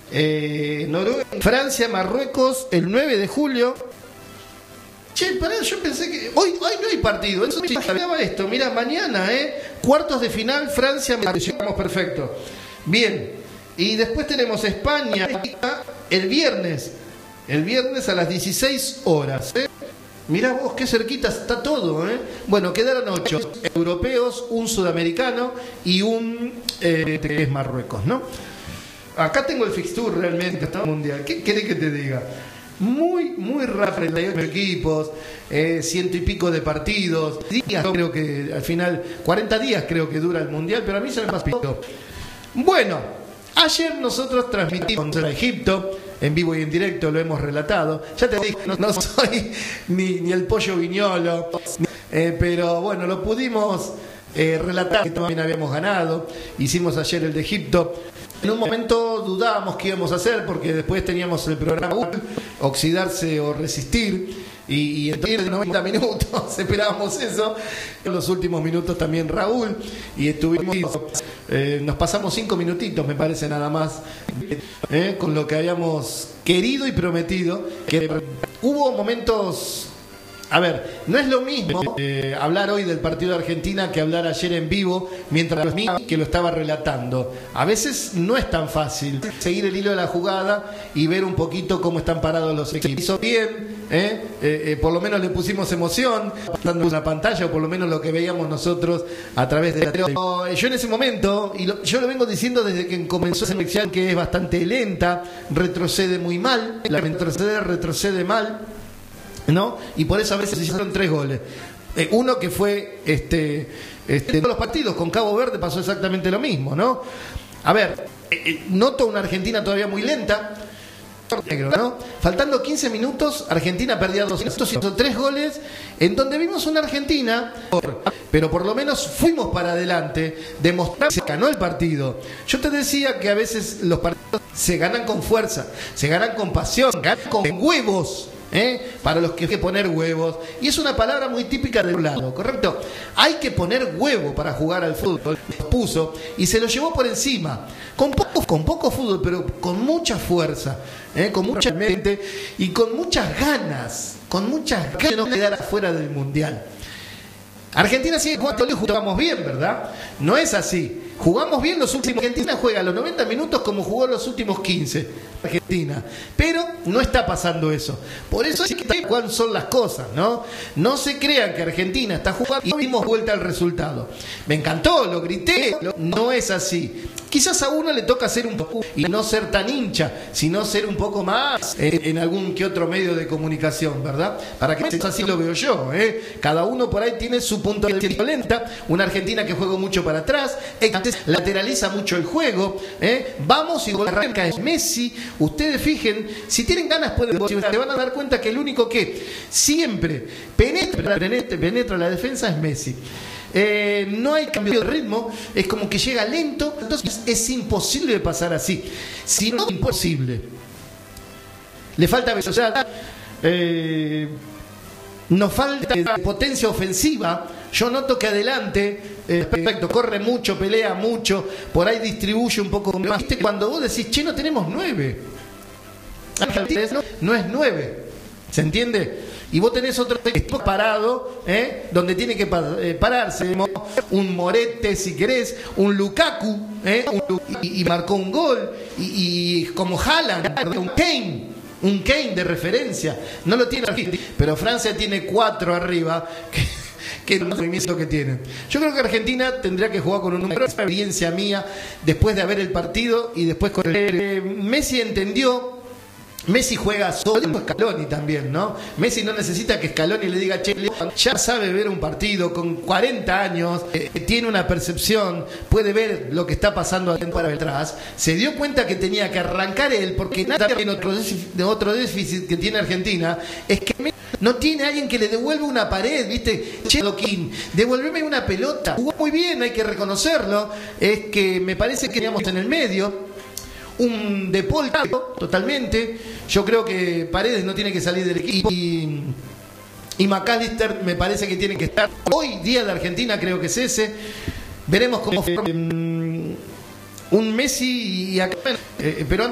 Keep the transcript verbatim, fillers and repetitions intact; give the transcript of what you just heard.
eh, Noruega, Francia, Marruecos, el nueve de julio. Che, pará, yo pensé que hoy, hoy no hay partido, eso me imaginaba esto. Mira, mañana, ¿eh? Cuartos de final, Francia, llegamos perfecto. Bien, y después tenemos España el viernes, el viernes a las dieciséis horas, ¿eh? Mirá vos, qué cerquita está todo, ¿eh? Bueno, quedaron ocho europeos, un sudamericano y un eh, que es Marruecos, ¿no? Acá tengo el fixture realmente, está mundial. ¿Qué querés que te diga? Muy, muy rápido, treinta y ocho equipos, eh, ciento y pico de partidos, días, creo que al final, cuarenta días creo que dura el mundial, pero a mí se me pasó. Bueno, ayer nosotros transmitimos contra Egipto, en vivo y en directo, lo hemos relatado. Ya te dije, no, no soy ni, ni el pollo viñolo, eh, pero bueno, lo pudimos eh, relatar, que también habíamos ganado. Hicimos ayer el de Egipto. En un momento dudábamos qué íbamos a hacer, porque después teníamos el programa Oxidarse o Resistir, y, y entonces de noventa minutos esperábamos eso. En los últimos minutos también Raúl, y estuvimos, eh, nos pasamos cinco minutitos, me parece, nada más, eh, con lo que habíamos querido y prometido. Que hubo momentos... A ver, no es lo mismo eh, hablar hoy del partido de Argentina que hablar ayer en vivo mientras los mismos que lo estaba relatando. A veces no es tan fácil seguir el hilo de la jugada y ver un poquito cómo están parados los equipos. Hizo bien, ¿eh? Eh, eh, por lo menos le pusimos emoción dando una pantalla, o por lo menos lo que veíamos nosotros a través de la tele. Yo en ese momento, y lo, yo lo vengo diciendo desde que comenzó esa selección, que es bastante lenta, retrocede muy mal, la retrocede, retrocede mal, ¿no? Y por eso a veces se hicieron tres goles. Eh, uno que fue este, este, en todos los partidos con Cabo Verde pasó exactamente lo mismo, ¿no? A ver, eh, eh, noto una Argentina todavía muy lenta, negro, ¿no? Faltando quince minutos, Argentina perdía dos minutos, hizo tres goles, en donde vimos una Argentina, pero por lo menos fuimos para adelante, demostrando que se ganó el partido. Yo te decía que a veces los partidos se ganan con fuerza, se ganan con pasión, ganan con huevos. ¿Eh? Para los que hay que poner huevos, y es una palabra muy típica de un lado, ¿correcto? Hay que poner huevo para jugar al fútbol. Puso y se lo llevó por encima, con poco, con poco fútbol, pero con mucha fuerza, ¿eh? Con mucha mente y con muchas ganas, con muchas ganas de no quedar afuera del mundial. Argentina sigue jugando y jugamos bien, ¿verdad? No es así. Jugamos bien los últimos. Argentina juega los noventa minutos como jugó los últimos quince. Argentina. Pero no está pasando eso. Por eso es que cuáles son las cosas, ¿no? No se crean que Argentina está jugando y dimos vuelta al resultado. Me encantó, lo grité. No es así. Quizás a uno le toca ser un poco y no ser tan hincha, sino ser un poco más en, en algún que otro medio de comunicación, ¿verdad? Para que así lo veo yo, ¿eh? Cada uno por ahí tiene su punto de vista lenta. Una Argentina que juega mucho para atrás, lateraliza mucho el juego, ¿eh? Vamos y arranca es Messi. Ustedes fijen, si tienen ganas pueden, se van a dar cuenta que el único que siempre penetra, penetra, penetra la defensa es Messi. Eh, no hay cambio de ritmo, es como que llega lento, entonces es imposible pasar así. Si no, imposible. Le falta velocidad, eh, nos falta potencia ofensiva. Yo noto que adelante, eh, perfecto, corre mucho, pelea mucho, por ahí distribuye un poco más. ¿Viste? Cuando vos decís, che, no tenemos nueve. No es nueve. ¿Se entiende? Y vos tenés otro equipo parado, ¿eh? Donde tiene que pararse. Un Morete, si querés, un Lukaku, ¿eh? un, y, y marcó un gol. Y, y como Haaland, un Kane, un Kane de referencia. No lo tiene aquí, pero Francia tiene cuatro arriba. Que, que es el movimiento que tienen. Yo creo que Argentina tendría que jugar con un número de experiencia mía después de ver el partido y después con el... Eh, Messi entendió. Messi juega solo, Scaloni también, ¿no? Messi no necesita que Scaloni le diga, che, ya sabe ver un partido con cuarenta años, eh, tiene una percepción, puede ver lo que está pasando para atrás. Se dio cuenta que tenía que arrancar él, porque nada en otro déficit, otro déficit que tiene Argentina es que no tiene alguien que le devuelva una pared, ¿viste? Che, Doquín, devuélveme una pelota. Jugó muy bien, hay que reconocerlo. Es que me parece que teníamos en el medio un De Paul totalmente. Yo creo que Paredes no tiene que salir del equipo y, y McAllister me parece que tiene que estar. Hoy día de Argentina creo que es ese. Veremos cómo fue um, un Messi y acá, eh, pero